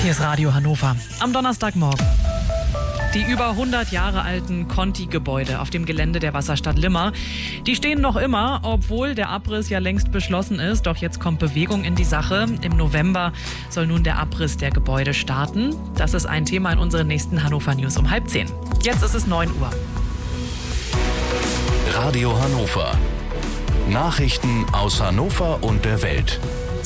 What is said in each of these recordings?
Hier ist Radio Hannover. Am Donnerstagmorgen. Die über 100 Jahre alten Conti-Gebäude auf dem Gelände der Wasserstadt Limmer, die stehen noch immer, obwohl der Abriss ja längst beschlossen ist. Doch jetzt kommt Bewegung in die Sache. Im November soll nun der Abriss der Gebäude starten. Das ist ein Thema in unseren nächsten Hannover News um 9:30. Jetzt ist es 9 Uhr. Radio Hannover. Nachrichten aus Hannover und der Welt.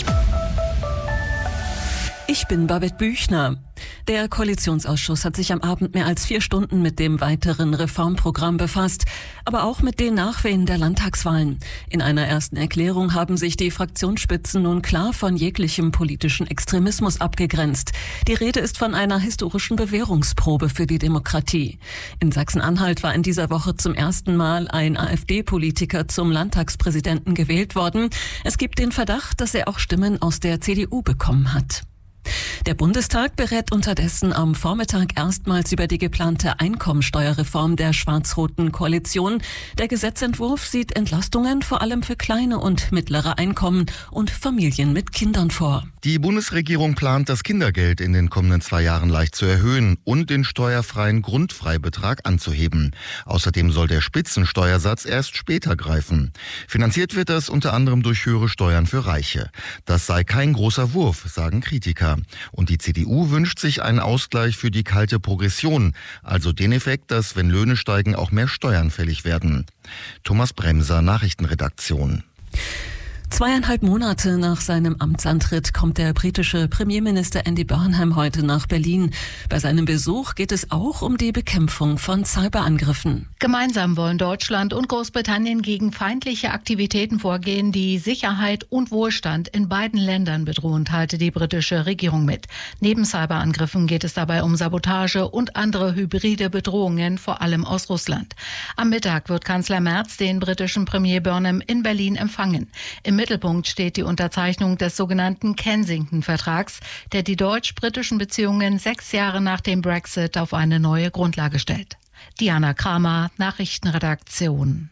Ich bin Babette Büchner. Der Koalitionsausschuss hat sich am Abend mehr als 4 Stunden mit dem weiteren Reformprogramm befasst, aber auch mit den Nachwehen der Landtagswahlen. In einer ersten Erklärung haben sich die Fraktionsspitzen nun klar von jeglichem politischen Extremismus abgegrenzt. Die Rede ist von einer historischen Bewährungsprobe für die Demokratie. In Sachsen-Anhalt war in dieser Woche zum ersten Mal ein AfD-Politiker zum Landtagspräsidenten gewählt worden. Es gibt den Verdacht, dass er auch Stimmen aus der CDU bekommen hat. Der Bundestag berät unterdessen am Vormittag erstmals über die geplante Einkommensteuerreform der schwarz-roten Koalition. Der Gesetzentwurf sieht Entlastungen vor allem für kleine und mittlere Einkommen und Familien mit Kindern vor. Die Bundesregierung plant, das Kindergeld in den kommenden 2 Jahren leicht zu erhöhen und den steuerfreien Grundfreibetrag anzuheben. Außerdem soll der Spitzensteuersatz erst später greifen. Finanziert wird das unter anderem durch höhere Steuern für Reiche. Das sei kein großer Wurf, sagen Kritiker. Und die CDU wünscht sich einen Ausgleich für die kalte Progression, also den Effekt, dass, wenn Löhne steigen, auch mehr Steuern fällig werden. Thomas Bremser, Nachrichtenredaktion. 2,5 Monate nach seinem Amtsantritt kommt der britische Premierminister Andy Burnham heute nach Berlin. Bei seinem Besuch geht es auch um die Bekämpfung von Cyberangriffen. Gemeinsam wollen Deutschland und Großbritannien gegen feindliche Aktivitäten vorgehen, die Sicherheit und Wohlstand in beiden Ländern bedrohen, teilte die britische Regierung mit. Neben Cyberangriffen geht es dabei um Sabotage und andere hybride Bedrohungen, vor allem aus Russland. Am Mittag wird Kanzler Merz den britischen Premier Burnham in Berlin empfangen. Im Mittelpunkt steht die Unterzeichnung des sogenannten Kensington-Vertrags, der die deutsch-britischen Beziehungen 6 Jahre nach dem Brexit auf eine neue Grundlage stellt. Diana Kramer, Nachrichtenredaktion.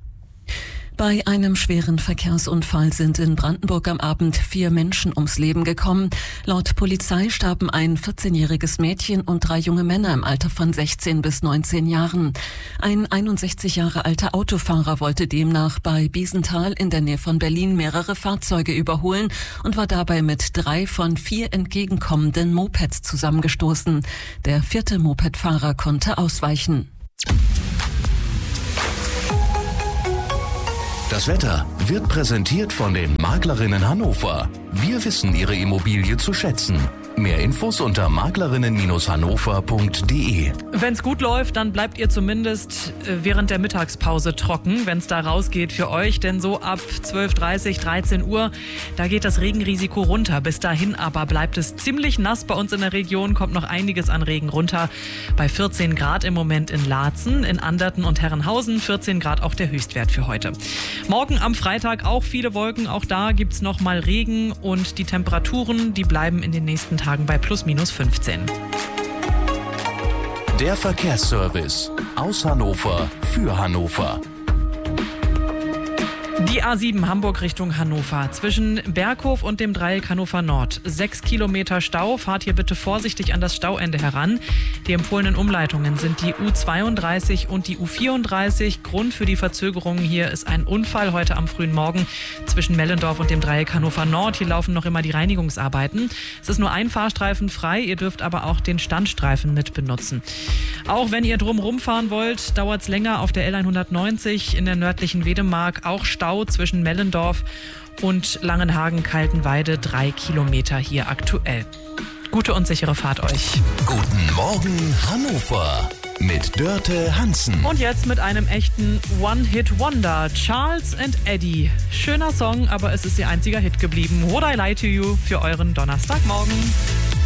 Bei einem schweren Verkehrsunfall sind in Brandenburg am Abend 4 Menschen ums Leben gekommen. Laut Polizei starben ein 14-jähriges Mädchen und 3 junge Männer im Alter von 16 bis 19 Jahren. Ein 61 Jahre alter Autofahrer wollte demnach bei Biesenthal in der Nähe von Berlin mehrere Fahrzeuge überholen und war dabei mit 3 von 4 entgegenkommenden Mopeds zusammengestoßen. Der 4. Mopedfahrer konnte ausweichen. Das Wetter wird präsentiert von den Maklerinnen Hannover. Wir wissen Ihre Immobilie zu schätzen. Mehr Infos unter maklerinnen-hannover.de. Wenn es gut läuft, dann bleibt ihr zumindest während der Mittagspause trocken, wenn es da rausgeht für euch. Denn so ab 12:30, 13 Uhr, da geht das Regenrisiko runter. Bis dahin aber bleibt es ziemlich nass bei uns in der Region, kommt noch einiges an Regen runter. Bei 14 Grad im Moment in Laatzen, in Anderten und Herrenhausen, 14 Grad auch der Höchstwert für heute. Morgen am Freitag auch viele Wolken, auch da gibt es noch mal Regen und die Temperaturen, die bleiben in den nächsten Tagen bei +/- 15. Der Verkehrsservice aus Hannover für Hannover. Die A7 Hamburg Richtung Hannover. Zwischen Berghof und dem Dreieck Hannover Nord. 6 Kilometer Stau. Fahrt hier bitte vorsichtig an das Stauende heran. Die empfohlenen Umleitungen sind die U32 und die U34. Grund für die Verzögerungen hier ist ein Unfall heute am frühen Morgen zwischen Mellendorf und dem Dreieck Hannover Nord. Hier laufen noch immer die Reinigungsarbeiten. Es ist nur ein Fahrstreifen frei. Ihr dürft aber auch den Standstreifen mit benutzen. Auch wenn ihr drumherum fahren wollt, dauert es länger auf der L190 in der nördlichen Wedemark. Auch Stau zwischen Mellendorf und Langenhagen-Kaltenweide, 3 Kilometer hier aktuell. Gute und sichere Fahrt euch. Guten Morgen Hannover mit Dörte Hansen. Und jetzt mit einem echten One-Hit-Wonder, Charles and Eddie. Schöner Song, aber es ist ihr einziger Hit geblieben. Would I Lie to You für euren Donnerstagmorgen.